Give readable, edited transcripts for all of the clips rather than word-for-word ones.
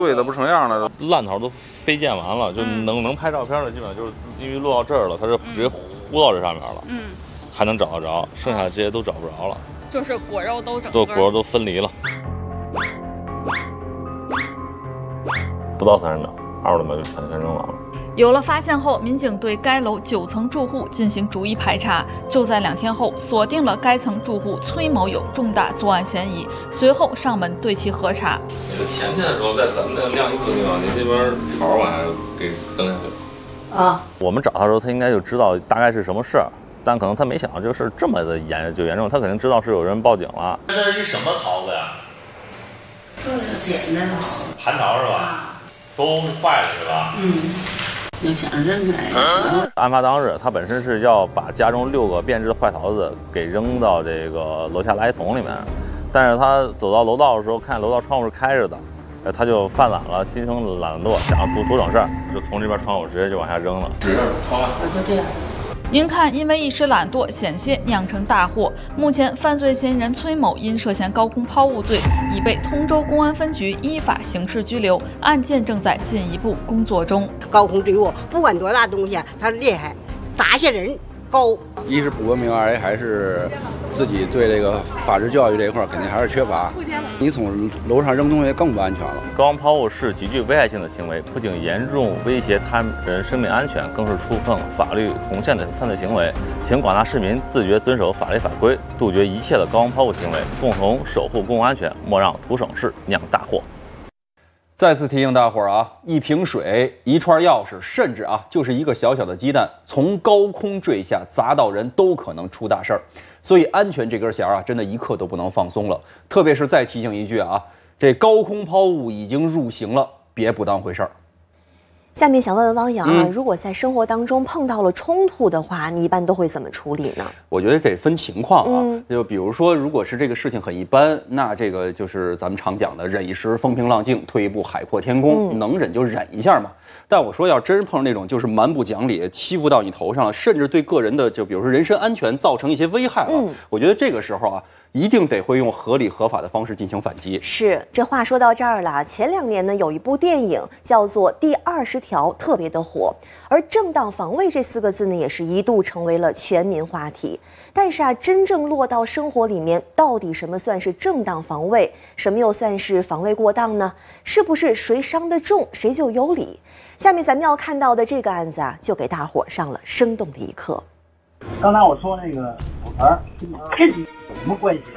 对的不成样了， 烂头都飞溅完了，就能拍照片的，基本上就是因为落到这儿了，它是直接糊到这上面了，还能找得着，剩下这些都找不着了， 就是果肉都果肉都分离了，不到30秒，20多秒就全扔完了。 有了发现后，民警对该楼9层住户进行逐一排查，就在2天后锁定了该层住户崔某有重大作案嫌疑，随后上门对其核查。 那个前天的时候，在咱们那个晾衣服的地方，您这边槽往下给蹬下去了。啊，我们找他的时候，他应该就知道大概是什么事儿，但可能他没想到这个事儿这么的严重，他肯定知道是有人报警了。这是一什么槽子呀？ 这是简单槽子， 盘槽是吧？都是坏了是吧？ 要想扔开。 案发当日，他本身是要把家中6个变质的坏槽子给扔到这个楼下垃圾桶里面，但是他走到楼道的时候，看楼道窗户是开着的，他就犯懒了，心生懒惰，想图省事儿，就从这边窗户直接就往下扔了，指着窗外。 就这样。 您看，因为一时懒惰，险些酿成大祸。目前，犯罪嫌疑人崔某因涉嫌高空抛物罪，已被通州公安分局依法刑事拘留，案件正在进一步工作中。 高空坠物，不管多大东西，他厉害，打下人高。 一是不文明，二还是自己对这个法治教育这一块肯定还是缺乏。你从楼上扔东西更不安全了。 高空抛物是极具危害性的行为，不仅严重威胁他人生命安全，更是触碰法律红线的犯罪行为。请广大市民自觉遵守法律法规，杜绝一切的高空抛物行为，共同守护公共安全，莫让图省事酿大祸。 再次提醒大伙儿啊，一瓶水、一串钥匙，甚至就是一个小小的鸡蛋，从高空坠下砸到人都可能出大事儿。所以安全这根弦真的一刻都不能放松了。特别是再提醒一句这高空抛物已经入刑了，别不当回事儿。 下面想问问汪洋如果在生活当中碰到了冲突的话，你一般都会怎么处理呢？ 我觉得得分情况就比如说，如果是这个事情很一般，那这个就是咱们常讲的忍一时风平浪静，退一步海阔天空，能忍就忍一下嘛。但我说要真碰上那种就是蛮不讲理，欺负到你头上了，甚至对个人的就比如说人身安全造成一些危害了，我觉得这个时候一定得会用合理合法的方式进行反击。 是，这话说到这儿了，前2年呢有一部电影叫做《第20条》，特别的火，而正当防卫这4个字呢也是一度成为了全民话题。但是真正落到生活里面，到底什么算是正当防卫，什么又算是防卫过当呢？是不是谁伤得重谁就有理？下面咱们要看到的这个案子就给大伙上了生动的一课。 刚才我说那个手牌跟你有什么关系？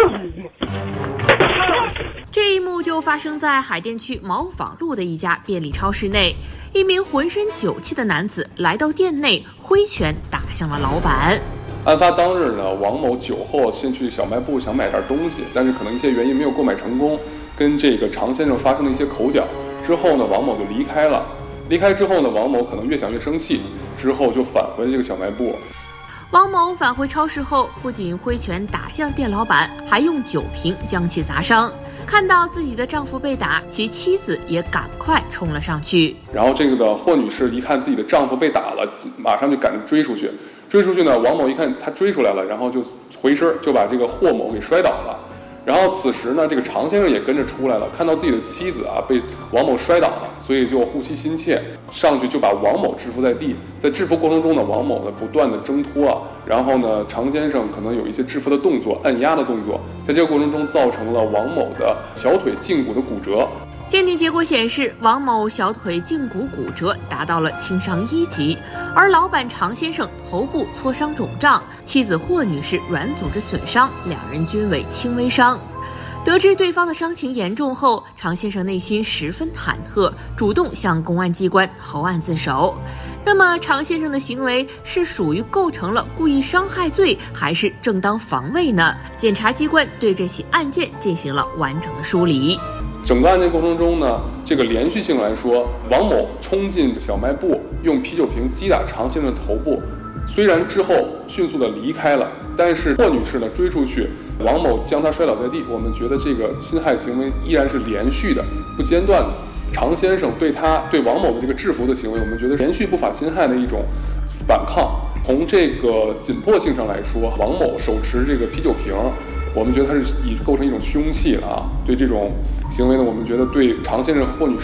这一幕就发生在海淀区毛坊路的一家便利超市内，一名浑身酒气的男子来到店内，挥拳打向了老板。 案发当日呢，王某酒后先去小卖部想买点东西，但是可能一些原因没有购买成功，跟这个常先生发生了一些口角。之后呢，王某就离开了。离开之后呢，王某可能越想越生气，之后就返回这个小卖部。 王某返回超市后，不仅挥拳打向店老板，还用酒瓶将其砸伤。看到自己的丈夫被打，其妻子也赶快冲了上去。 然后这个的霍女士一看自己的丈夫被打了，马上就赶着追出去。追出去呢，王某一看他追出来了，然后就回身就把这个霍某给摔倒了。然后此时呢，这个常先生也跟着出来了，看到自己的妻子被王某摔倒了，所以就护妻心切，上去就把王某制服在地。在制服过程中呢，王某呢不断的挣脱然后呢，常先生可能有一些制服的动作、按压的动作，在这个过程中造成了王某的小腿胫骨的骨折。 鉴定结果显示，王某小腿胫骨骨折达到了轻伤1级，而老板常先生头部挫伤肿胀，妻子霍女士软组织损伤，两人均为轻微伤。得知对方的伤情严重后，常先生内心十分忐忑，主动向公安机关投案自首。那么，常先生的行为是属于构成了故意伤害罪，还是正当防卫呢？检察机关对这起案件进行了完整的梳理。 整个案件过程中呢，这个连续性来说，王某冲进小卖部，用啤酒瓶击打常先生的头部，虽然之后迅速的离开了，但是霍女士呢追出去，王某将她摔倒在地。我们觉得这个侵害行为依然是连续的、不间断的。常先生对王某的这个制服的行为，我们觉得连续不法侵害的一种反抗。从这个紧迫性上来说，王某手持这个啤酒瓶，我们觉得他是已构成一种凶器了对这种行为呢，我们觉得对常先生、霍女士